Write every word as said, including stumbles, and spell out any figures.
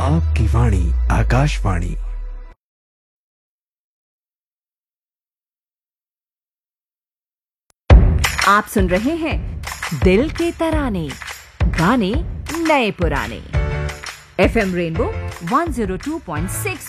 आपकी वाणी आकाशवाणी। आप सुन रहे हैं दिल के तराने, गाने नए पुराने। FM rainbow one zero two point six